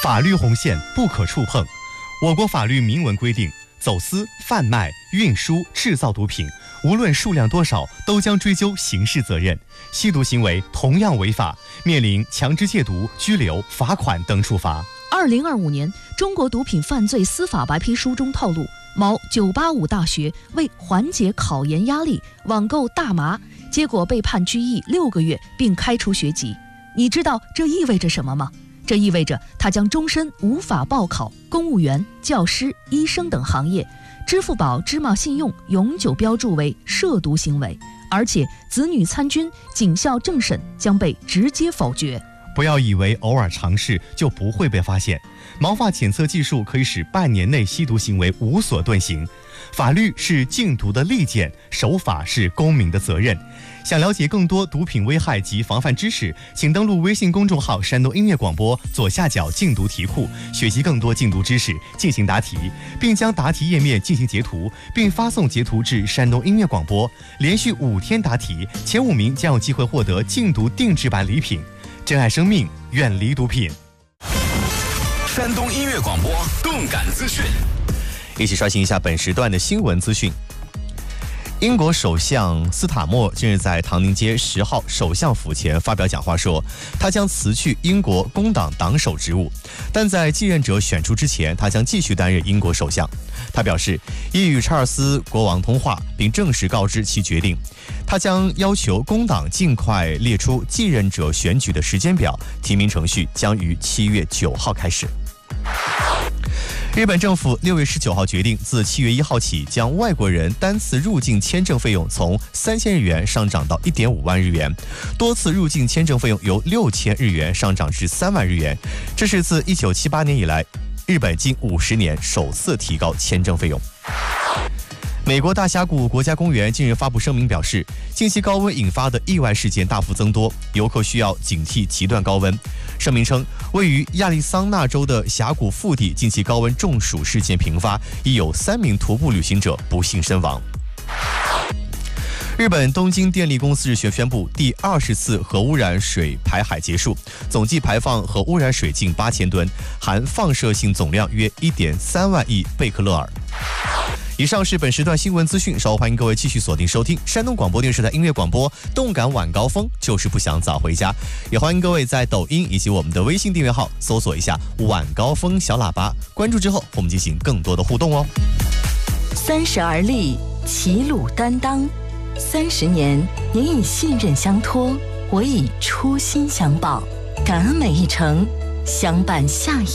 法律红线不可触碰。我国法律明文规定，走私、贩卖、运输、制造毒品，无论数量多少，都将追究刑事责任。吸毒行为同样违法，面临强制戒毒、拘留、罚款等处罚。 2025年，中国毒品犯罪司法白皮书中透露，某985大学为缓解考研压力，网购大麻，结果被判拘役6个月，并开除学籍。你知道这意味着什么吗？这意味着他将终身无法报考公务员、教师、医生等行业，支付宝芝麻信用永久标注为涉毒行为，而且子女参军、警校政审将被直接否决。 不要以为偶尔尝试就不会被发现，毛发检测技术可以使半年内吸毒行为无所遁形。法律是禁毒的利剑，守法是公民的责任。想了解更多毒品危害及防范知识，请登录微信公众号山东音乐广播左下角禁毒题库，学习更多禁毒知识，进行答题，并将答题页面进行截图，并发送截图至山东音乐广播。连续5天答题，前5名将有机会获得禁毒定制版礼品。珍爱生命，远离毒品。 山东音乐广播动感资讯， 一起刷新一下本时段的新闻资讯。英国首相斯塔默近日在唐宁街10号首相府前发表讲话说，他将辞去英国工党党首职务，但在继任者选出之前，他将继续担任英国首相。他表示已与查尔斯国王通话，并正式告知其决定。他将要求工党尽快列出继任者选举的时间表，提名程序将于7月9号开始。日本政府6月19号决定，自7月1号起，将外国人单次入境签证费用从3000日元上涨到1.5万日元，多次入境签证费用由6000日元上涨至3万日元。这是自1978年以来，日本近50年首次提高签证费用。美国大峡谷国家公园近日发布声明表示，近期高温引发的意外事件大幅增多，游客需要警惕极端高温。声明称，位于亚利桑那州的峡谷腹地近期高温中暑事件频发，已有3名徒步旅行者不幸身亡。日本东京电力公司日前宣布，第20次核污染水排海结束，总计排放核污染水近8000吨，含放射性总量约1.3万亿贝克勒尔。以上是本时段新闻资讯，稍后欢迎各位继续锁定收听山东广播电视台音乐广播动感晚高峰，就是不想早回家。也欢迎各位在抖音以及我们的微信订阅号搜索一下晚高峰小喇叭，关注之后我们进行更多的互动哦。 30而立，齐鲁担当，30年，您以信任相托，我以初心相报，感恩每一程，相伴下一